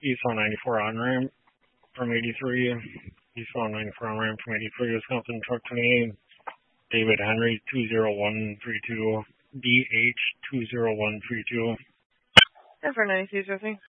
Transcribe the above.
eastbound 94 on ramp from 83. Eastbound 94 on ramp from 83, Wisconsin truck 28. David Henry 20132. BH 20132. And for 93,